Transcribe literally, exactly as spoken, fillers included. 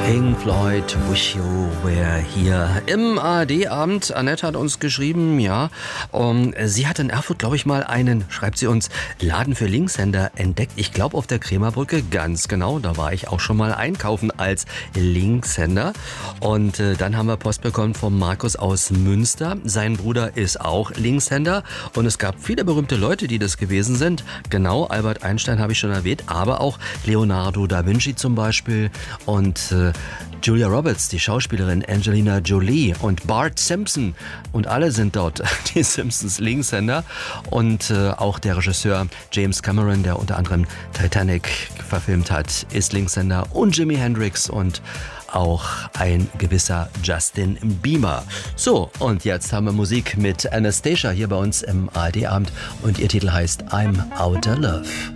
Pink Floyd, Wish You Were Here. Im A R D-Abend, Annette hat uns geschrieben, ja, um, sie hat in Erfurt, glaube ich mal, einen, schreibt sie uns, Laden für Linkshänder entdeckt. Ich glaube auf der Krämerbrücke, ganz genau, da war ich auch schon mal einkaufen als Linkshänder. Und äh, dann haben wir Post bekommen von Markus aus Münster. Sein Bruder ist auch Linkshänder und es gab viele berühmte Leute, die das gewesen sind. Genau, Albert Einstein habe ich schon erwähnt, aber auch Leonardo da Vinci zum Beispiel und äh, Julia Roberts, die Schauspielerin Angelina Jolie und Bart Simpson und alle sind dort, die Simpsons Linkshänder und äh, auch der Regisseur James Cameron, der unter anderem Titanic verfilmt hat, ist Linkshänder und Jimi Hendrix und auch ein gewisser Justin Bieber. So, und jetzt haben wir Musik mit Anastasia hier bei uns im A R D-Abend und ihr Titel heißt I'm Outta Love.